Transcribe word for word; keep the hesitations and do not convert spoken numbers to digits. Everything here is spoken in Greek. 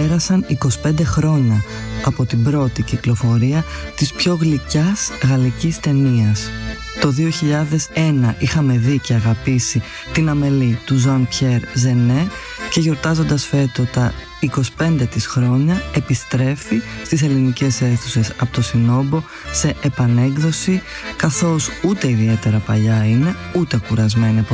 πέρασαν είκοσι πέντε χρόνια από την πρώτη κυκλοφορία της πιο γλυκιάς γαλλικής ταινίας. Το δύο χιλιάδες ένα είχαμε δει και αγαπήσει την Αμελή του Ζαν Πιέρ Ζενέ και γιορτάζοντας φέτο τα είκοσι πέντε της χρόνια επιστρέφει στις ελληνικές αίθουσες από το Σινόμπο σε επανέκδοση, καθώς ούτε ιδιαίτερα παλιά είναι, ούτε κουρασμένη από